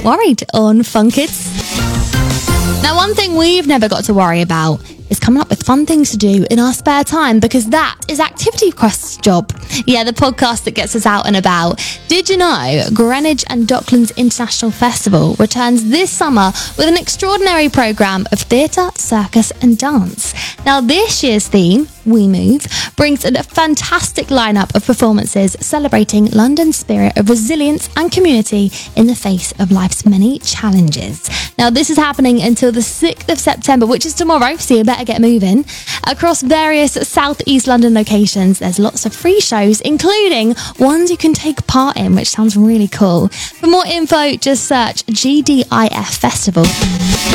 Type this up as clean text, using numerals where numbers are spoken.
Worried on Fun Kids. Now, one thing we've never got to worry about is coming up with fun things to do in our spare time, because that is Activity Quest's job. Yeah, the podcast that gets us out and about. Did you know Greenwich and Docklands International Festival returns this summer with an extraordinary programme of theatre, circus and dance? Now, this year's theme, We Move, brings a fantastic lineup of performances celebrating London's spirit of resilience and community in the face of life's many challenges. Now, this is happening until the 6th of September, which is tomorrow, so you better get moving. Across various South East London locations, there's lots of free shows, including ones you can take part in, which sounds really cool. For more info, just search GDIF Festival.